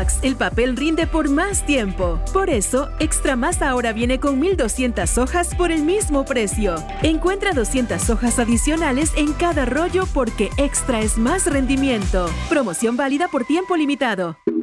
Max, el papel rinde por más tiempo. Por eso, Extra Más ahora viene con 1,200 hojas por el mismo precio. Encuentra 200 hojas adicionales en cada rollo porque Extra es más rendimiento. Promoción válida por tiempo limitado.